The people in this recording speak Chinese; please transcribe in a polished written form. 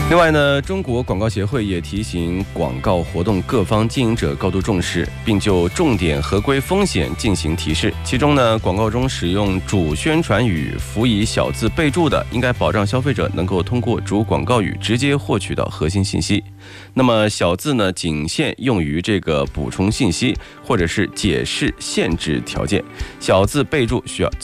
另外呢，中国广告协会也提醒广告活动各方经营者高度重视，并就重点合规风险进行提示。其中呢，广告中使用主宣传语辅以小字备注的，应该保障消费者能够通过主广告语直接获取到核心信息。那么小字呢，仅限用于这个补充信息或者是解释限制条件，小字备注需要